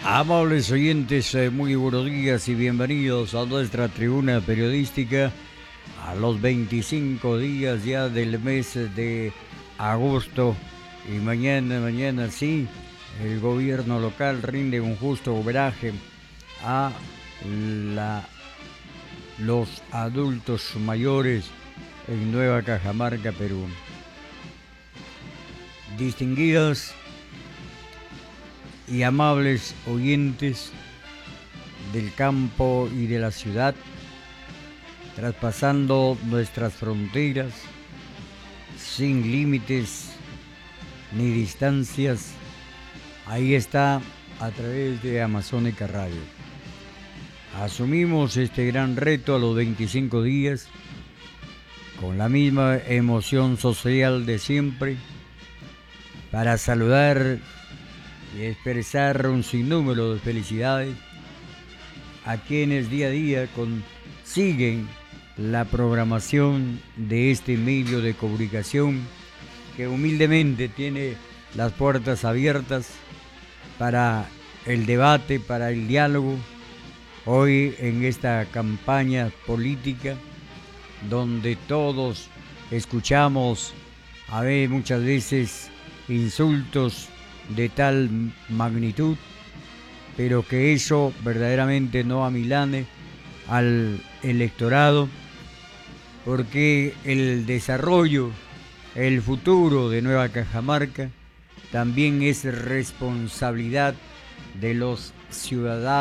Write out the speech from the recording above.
Amables oyentes, muy buenos días y bienvenidos a nuestra tribuna periodística a los 25 días ya del mes de agosto y mañana sí, el gobierno local rinde un justo homenaje a la, los adultos mayores en Nueva Cajamarca, Perú. Distinguidas y amables oyentes del campo y de la ciudad, traspasando nuestras fronteras sin límites ni distancias, ahí está a través de Amazónica Radio. Asumimos este gran reto a los 25 días con la misma emoción social de siempre para saludar y expresar un sinnúmero de felicidades a quienes día a día siguen la programación de este medio de comunicación que humildemente tiene las puertas abiertas para el debate, para el diálogo, hoy en esta campaña política donde todos escuchamos muchas veces insultos de tal magnitud, pero que eso verdaderamente no amilane al electorado, porque el desarrollo, el futuro de Nueva Cajamarca también es responsabilidad de los ciudadanos